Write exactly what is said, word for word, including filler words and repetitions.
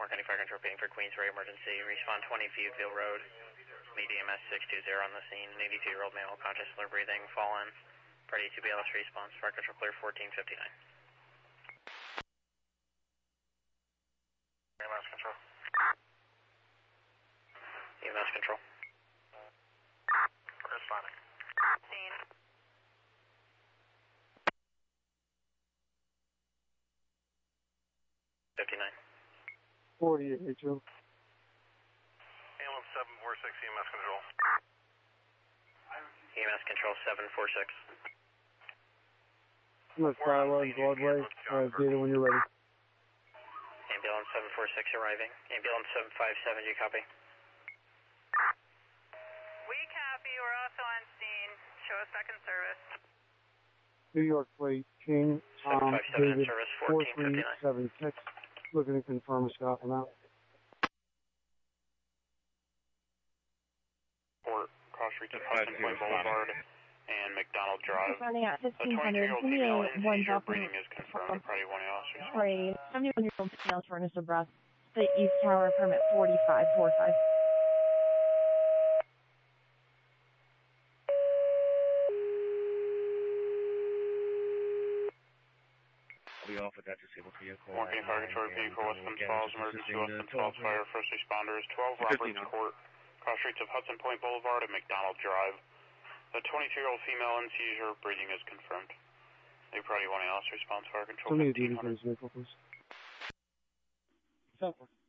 County Fire Control being for Queensbury emergency. Respond twenty Viewville Road. Lead E M S six two zero on the scene. An eighty-two-year-old male, conscious, low breathing, fallen. Party two B L S response. Fire Control clear fourteen fifty-nine. E M S Control. E M S Control. Responding. Scene. fifty-nine. forty-eight, H O. Ambulance seven four six, E M S Control. E M S Control seven four six. Let's Skyward, Broadway. Uh, data when you're ready. Ambulance seven four six arriving. Ambulance seven five seven, do you copy? We copy. We're also on scene. Show us back in service. New York plate, King, Tom, David, four three seven six. Looking to confirm a stop amount. Port, cross streets of Hudson Point Boulevard and McDonald Drive. Running at A fifteen hundred. twenty-two-year-old Give me female a in one seizure drop breathing is confirmed. Party one officers. Sorry, seventy-one-year-old female shortness of breath. The East Tower, permit forty-five forty-five. We offer that disabled vehicle. Morgan Fire Control vehicle, Western Falls, emergency Western Falls Fire, first responders, twelve Roberts Court, cross streets of Hudson Point Boulevard and McDonald Drive. A twenty-two-year-old female in seizure, breathing is confirmed. A priority one A L S response, Fire Control fifteen hundred. Vehicle, please.